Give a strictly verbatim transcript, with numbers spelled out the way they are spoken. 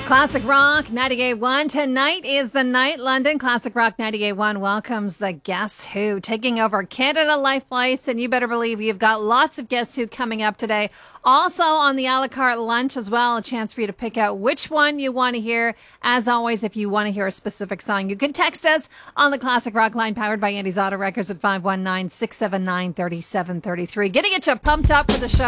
Classic Rock ninety-eight point one. Tonight is the night. London Classic Rock ninety-eight point one welcomes the Guess Who, taking over Canada Life Flights, and you better believe you've got lots of Guess Who coming up today. Also on the a la carte lunch as well, a chance for you to pick out which one you want to hear. As always, if you want to hear a specific song, you can text us on the Classic Rock line powered by Andy's Auto Records at five one nine, six seven nine, three seven three three. Getting it you pumped up for the show.